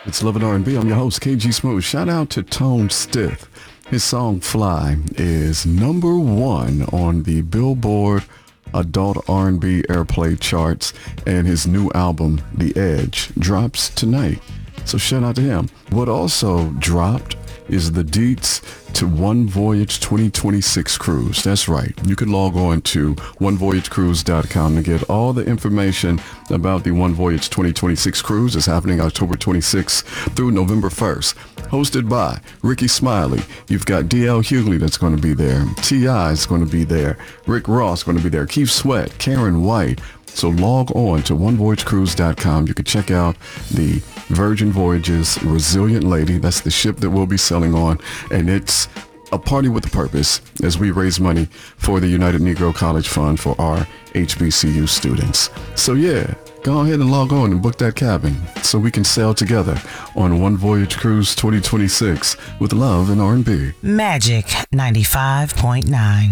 It's Love and R&B. I'm your host, KG Smooth. Shout out to Tone Stith. His song Fly is number 1 on the Billboard Adult R&B Airplay charts, and his new album, The Edge, drops tonight. So shout out to him. What also dropped is the deets to One Voyage 2026 cruise. That's right. You can log on to onevoyagecruise.com to get all the information about the One Voyage 2026 cruise. It's happening October 26th through November 1st. Hosted by Ricky Smiley. You've got DL Hughley that's going to be there. T.I. is going to be there. Rick Ross going to be there. Keith Sweat, Karen White. So log on to onevoyagecruise.com. You can check out the Virgin Voyages Resilient Lady. That's the ship that we'll be sailing on. And it's a party with a purpose as we raise money for the United Negro College Fund for our HBCU students. So yeah, go ahead and log on and book that cabin so we can sail together on One Voyage Cruise 2026 with love and R&B. Magic 95.9.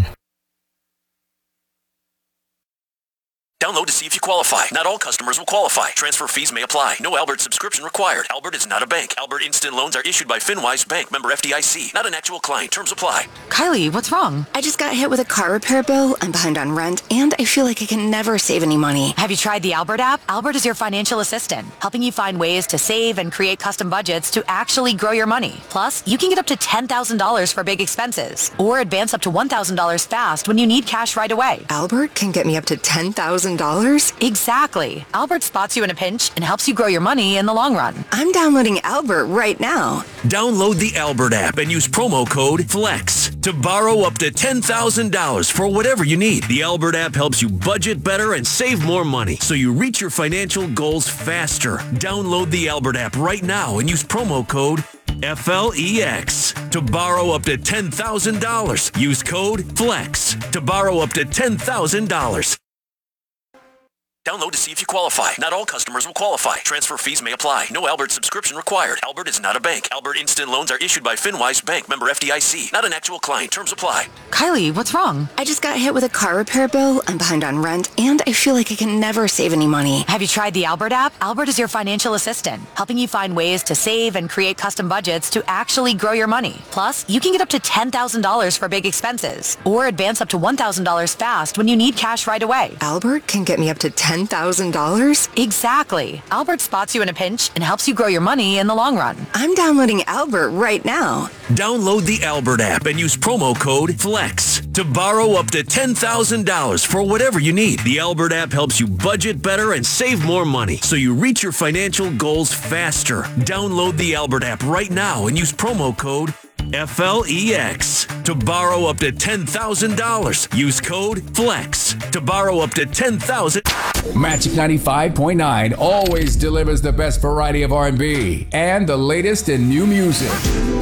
Download to see if you qualify. Not all customers will qualify. Transfer fees may apply. No Albert subscription required. Albert is not a bank. Albert Instant Loans are issued by FinWise Bank, member FDIC. Not an actual client. Terms apply. Kylie, what's wrong? I just got hit with a car repair bill. I'm behind on rent, and I feel like I can never save any money. Have you tried the Albert app? Albert is your financial assistant, helping you find ways to save and create custom budgets to actually grow your money. Plus, you can get up to $10,000 for big expenses, or advance up to $1,000 fast when you need cash right away. Albert can get me up to $10,000? Exactly. Albert spots you in a pinch and helps you grow your money in the long run. I'm downloading Albert right now. Download the Albert app and use promo code FLEX to borrow up to $10,000 for whatever you need. The Albert app helps you budget better and save more money so you reach your financial goals faster. Download the Albert app right now and use promo code FLEX to borrow up to $10,000. Use code FLEX to borrow up to $10,000. Download to see if you qualify. Not all customers will qualify. Transfer fees may apply. No Albert subscription required. Albert is not a bank. Albert Instant Loans are issued by FinWise Bank, member FDIC. Not an actual client. Terms apply. Kylie, what's wrong? I just got hit with a car repair bill. I'm behind on rent, and I feel like I can never save any money. Have you tried the Albert app? Albert is your financial assistant, helping you find ways to save and create custom budgets to actually grow your money. Plus, you can get up to $10,000 for big expenses, or advance up to $1,000 fast when you need cash right away. Albert can get me up to $10,000? Exactly. Albert spots you in a pinch and helps you grow your money in the long run. I'm downloading Albert right now. Download the Albert app and use promo code FLEX to borrow up to $10,000 for whatever you need. The Albert app helps you budget better and save more money so you reach your financial goals faster. Download the Albert app right now and use promo code FLEX to borrow up to $10,000. Use code FLEX to borrow up to $10,000. Magic 95.9 always delivers the best variety of R&B and the latest in new music.